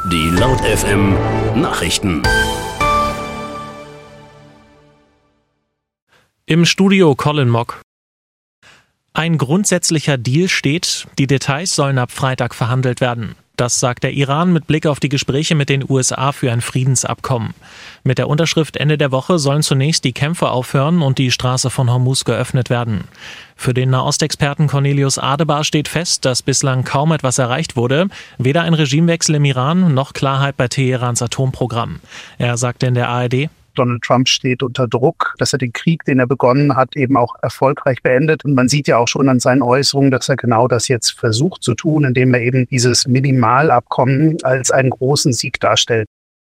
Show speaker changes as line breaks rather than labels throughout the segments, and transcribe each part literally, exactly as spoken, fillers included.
Die Laut F M Nachrichten.
Im Studio Colin Mock. Ein grundsätzlicher Deal steht, die Details sollen ab Freitag verhandelt werden. Das sagt der Iran mit Blick auf die Gespräche mit den U S A für ein Friedensabkommen. Mit der Unterschrift Ende der Woche sollen zunächst die Kämpfe aufhören und die Straße von Hormuz geöffnet werden. Für den Nahostexperten Cornelius Adebar steht fest, dass bislang kaum etwas erreicht wurde, weder ein Regimewechsel im Iran noch Klarheit bei Teherans Atomprogramm. Er sagte in der A R D:
Donald Trump steht unter Druck, dass er den Krieg, den er begonnen hat, eben auch erfolgreich beendet. Und man sieht ja auch schon an seinen Äußerungen, dass er genau das jetzt versucht zu tun, indem er eben dieses Minimalabkommen als einen großen Sieg darstellt.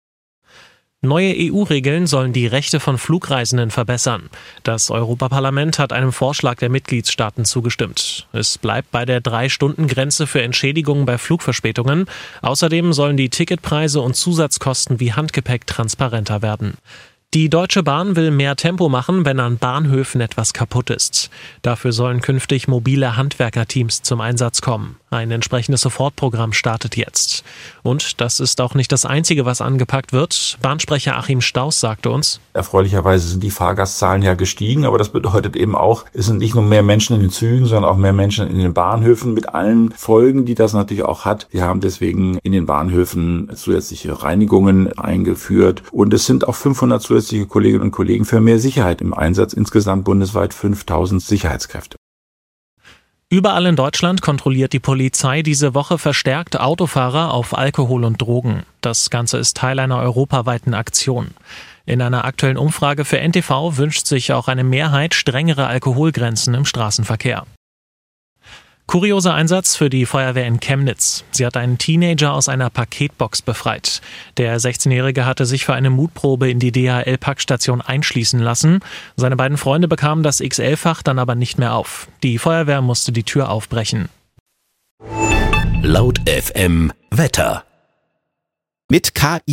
Neue E U-Regeln sollen die Rechte von Flugreisenden verbessern. Das Europaparlament hat einem Vorschlag der Mitgliedstaaten zugestimmt. Es bleibt bei der Drei-Stunden-Grenze für Entschädigungen bei Flugverspätungen. Außerdem sollen die Ticketpreise und Zusatzkosten wie Handgepäck transparenter werden. Die Deutsche Bahn will mehr Tempo machen, wenn an Bahnhöfen etwas kaputt ist. Dafür sollen künftig mobile Handwerkerteams zum Einsatz kommen. Ein entsprechendes Sofortprogramm startet jetzt. Und das ist auch nicht das Einzige, was angepackt wird. Bahnsprecher Achim Stauß sagte uns:
Erfreulicherweise sind die Fahrgastzahlen ja gestiegen, aber das bedeutet eben auch, es sind nicht nur mehr Menschen in den Zügen, sondern auch mehr Menschen in den Bahnhöfen mit allen Folgen, die das natürlich auch hat. Wir haben deswegen in den Bahnhöfen zusätzliche Reinigungen eingeführt und es sind auch fünfhundert zusätzliche Kolleginnen und Kollegen für mehr Sicherheit im Einsatz, insgesamt bundesweit fünftausend Sicherheitskräfte.
Überall in Deutschland kontrolliert die Polizei diese Woche verstärkt Autofahrer auf Alkohol und Drogen. Das Ganze ist Teil einer europaweiten Aktion. In einer aktuellen Umfrage für N T V wünscht sich auch eine Mehrheit strengere Alkoholgrenzen im Straßenverkehr. Kurioser Einsatz für die Feuerwehr in Chemnitz. Sie hat einen Teenager aus einer Paketbox befreit. Der sechzehnjährige hatte sich für eine Mutprobe in die D H L-Packstation einschließen lassen. Seine beiden Freunde bekamen das X L-Fach dann aber nicht mehr auf. Die Feuerwehr musste die Tür aufbrechen.
Laut F M Wetter.
Mit K I